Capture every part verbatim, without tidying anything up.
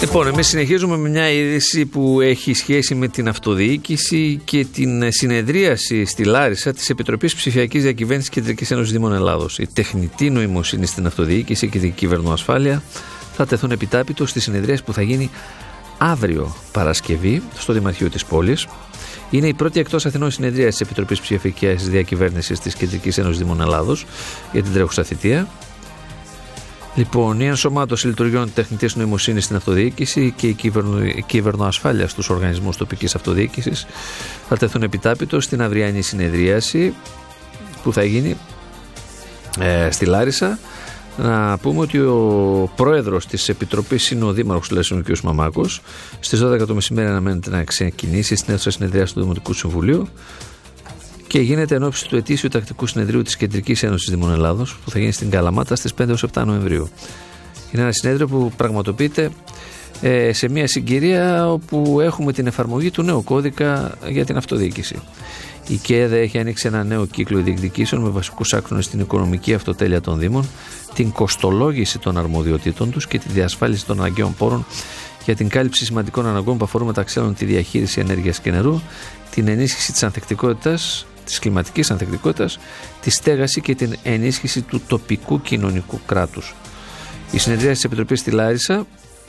Λοιπόν, εμείς συνεχίζουμε με μια είδηση που έχει σχέση με την αυτοδιοίκηση και την συνεδρίαση στη Λάρισα της Επιτροπής Ψηφιακής Διακυβέρνησης Κεντρικής Ένωσης Δήμων Ελλάδος. Η τεχνητή νοημοσύνη στην αυτοδιοίκηση και την κυβερνοασφάλεια θα τεθούν επιτάπητο στη συνεδρίαση που θα γίνει αύριο Παρασκευή στο Δημαρχείο της πόλης. Είναι η πρώτη εκτός Αθηνών συνεδρία της Επιτροπής Ψηφιακής Διακυβέρνησης της Κεντρικής Ένωσης Δήμων Ελλάδος για την τρέχουσα θητεία. Λοιπόν, η ενσωμάτωση λειτουργιών τεχνητής νοημοσύνης στην αυτοδιοίκηση και η κυβερνο, κυβερνοασφάλεια στους οργανισμούς τοπικής αυτοδιοίκησης θα τεθούν επιτάπητο στην αυριανή συνεδρίαση που θα γίνει ε, στη Λάρισα. Να πούμε ότι ο πρόεδρος της Επιτροπής είναι ο Δήμαρχος του Λαρισινού κ. Μαμάκος. Στις δώδεκα το μεσημέρι αναμένεται να ξεκινήσει στην αίθουσα συνεδρίας του Δημοτικού Συμβουλίου και γίνεται εν ώψη του ετήσιου τακτικού συνεδρίου της Κεντρικής Ένωσης Δήμων Ελλάδος που θα γίνει στην Καλαμάτα στις πέντε έως επτά Νοεμβρίου. Είναι ένα συνέδριο που πραγματοποιείται ε, σε μια συγκυρία όπου έχουμε την εφαρμογή του νέου κώδικα για την αυτοδιοίκηση. Η ΚΕΔΕ έχει ανοίξει ένα νέο κύκλο διεκδικήσεων με βασικούς άξονες στην οικονομική αυτοτέλεια των Δήμων, την κοστολόγηση των αρμοδιοτήτων τους και τη διασφάλιση των αναγκαίων πόρων για την κάλυψη σημαντικών αναγκών που αφορούν μεταξύ άλλων τη διαχείριση ενέργειας και νερού, την ενίσχυση της ανθεκτικότητας, της κλιματικής ανθεκτικότητας, τη στέγαση και την ενίσχυση του τοπικού κοινωνικού κράτους. Η συνεδρία της Επιτροπής στη Λάρισα,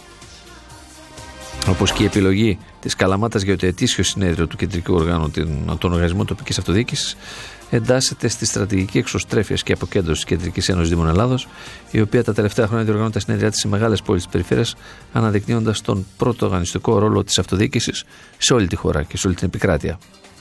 όπως και η επιλογή της Καλαμάτας για το ετήσιο συνέδριο του Κεντρικού Οργάνου των Οργανισμών Τοπικής Αυτοδιοίκησης, εντάσσεται στη στρατηγική εξωστρέφειας και αποκέντρωσης της Κεντρικής Ένωσης Δήμων Ελλάδος, η οποία τα τελευταία χρόνια διοργανώνει τα συνέδρια της σε μεγάλες πόλεις της περιφέρειας, αναδεικνύοντας τον πρωτογανιστικό ρόλο της αυτοδιοίκησης σε όλη τη χώρα και σε όλη την επικράτεια.